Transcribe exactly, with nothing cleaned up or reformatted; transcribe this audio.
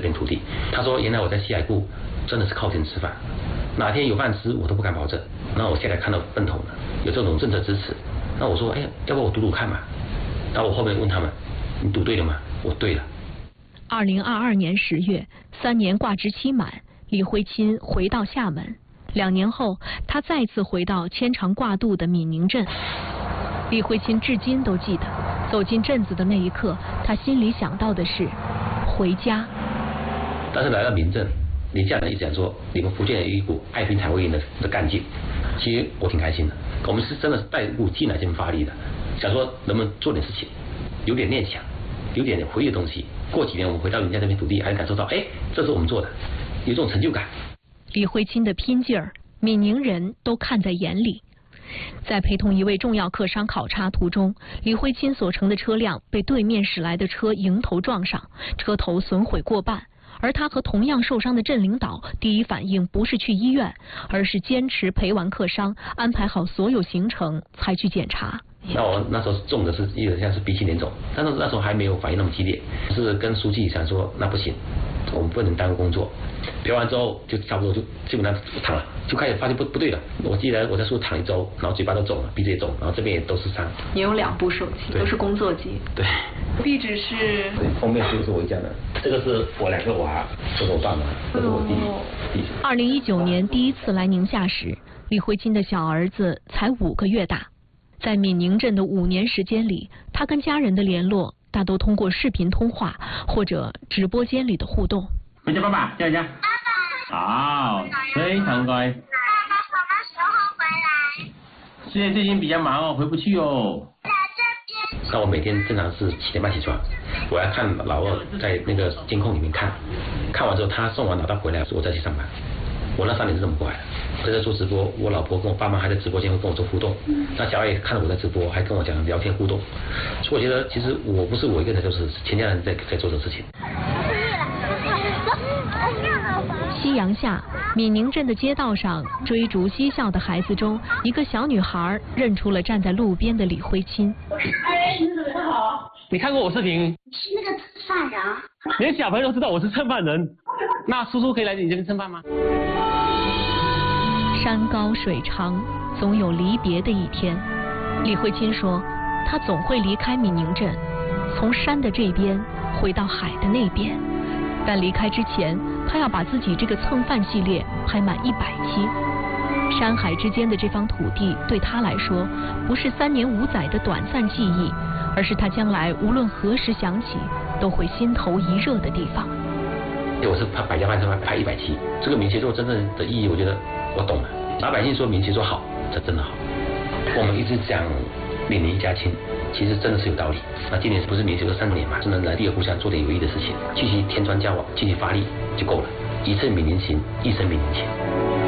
片土地。他说，原来我在西海固真的是靠天吃饭，哪天有饭吃我都不敢保证。那我现在看到奔头了，有这种政策支持，那我说，哎，要不我赌赌看嘛？然后我后面问他们，你赌对了吗？我对了。 二零二二年十月，三年挂职期满，李辉钦回到厦门。两年后，他再次回到牵肠挂肚的闽宁镇。李辉钦至今都记得，走进镇子的那一刻，他心里想到的是回家。 但是来到闽镇，你家人一直讲说，你们福建有一股爱拼才会赢的的干劲，其实我挺开心的。我们是真的是带入进来先发力的，想说能不能做点事情，有点念想，有点回忆的东西。过几年我们回到人家这片土地，还能感受到，哎，这是我们做的，有这种成就感。 李辉钦的拼劲儿，闽宁人都看在眼里。在陪同一位重要客商考察途中，李辉钦所乘的车辆被对面驶来的车迎头撞上，车头损毁过半。而他和同样受伤的镇领导第一反应不是去医院，而是坚持陪完客商，安排好所有行程才去检查。 那我那时候中的是有点像是鼻青脸肿，但是那时候还没有反应那么激烈，是跟书记想说那不行，我们不能耽误工作。陪完之后就差不多就基本上躺了，就开始发现不不对了。我记得我在树躺一周，然后嘴巴都肿了，鼻子也肿，然后这边也都是伤。 你有两部手机，都是工作机。 对。 壁纸是。 对，封面书是我家的，这个是我两个娃，这是我爸妈，这是我弟弟。 二零一九年第一次来宁夏时，李辉钦的小儿子才五个月大。在闽宁镇的五年时间里，他跟家人的联络大都通过视频通话或者直播间里的互动。 回家，爸爸，叫一下。爸爸。好，非常乖。 爸爸什么时候回来？ 现在最近比较忙哦，回不去哦。 在这边。 那我每天正常是七点半起床，我要看老二在那个监控里面看，看完之后他送完老大回来，我再去上班。我那三年是这么过来的。我在做直播，我老婆跟我爸妈还在直播间会跟我做互动，那小孩也看到我在直播，还跟我讲聊天互动，所以我觉得其实我不是我一个人在做事，全家人在在做这个事情。 夕阳下，闽宁镇的街道上，追逐嬉笑的孩子中，一个小女孩认出了站在路边的李辉钦。 哎，你怎么好？ 你看过我视频？ 你是那个犯人？ 连小朋友都知道我是蹭饭人，那叔叔可以来你这边蹭饭吗？ 山高水长，总有离别的一天。李辉钦说，他总会离开闽宁镇，从山的这边回到海的那边。但离开之前，他要把自己这个蹭饭系列拍满一百期。山海之间的这方土地，对他来说，不是三年五载的短暂记忆，而是他将来无论何时想起，都会心头一热的地方。 我是拍百家饭，是拍一百期。这个闽协作真正的意义，我觉得我懂了。老百姓说闽协作好，这真的好。我们一直讲闽宁一家亲，其实真的是有道理。那今年不是闽协作三年嘛，只能来第二故乡做点有意义的事情，继续添砖加瓦，继续发力就够了。一次闽宁行，一生闽宁情。